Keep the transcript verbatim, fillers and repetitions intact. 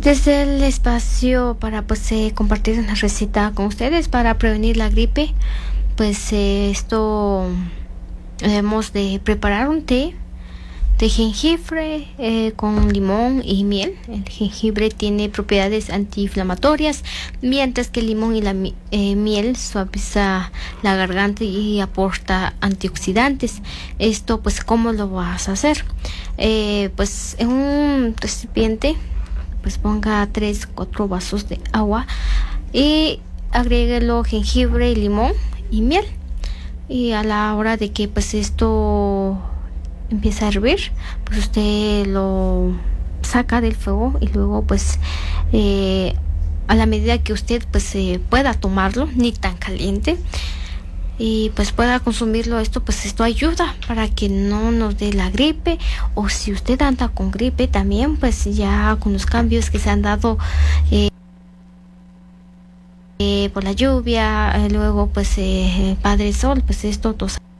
desde el espacio para pues eh, compartir una receta con ustedes para prevenir la gripe. Pues eh, esto debemos de preparar un té de jengibre eh, con limón y miel. El jengibre tiene propiedades antiinflamatorias, mientras que el limón y la eh, miel suaviza la garganta y aporta antioxidantes. Esto, pues, ¿cómo lo vas a hacer? Eh, pues en un recipiente, pues ponga tres, cuatro vasos de agua y agréguelo jengibre, limón y miel. Y a la hora de que pues esto empieza a hervir, pues usted lo saca del fuego y luego pues eh, a la medida que usted pues eh, pueda tomarlo, ni tan caliente, y pues pueda consumirlo, esto pues esto ayuda para que no nos dé la gripe. O si usted anda con gripe también, pues ya con los cambios que se han dado eh, eh, por la lluvia, eh, luego pues eh, Padre Sol, pues esto tos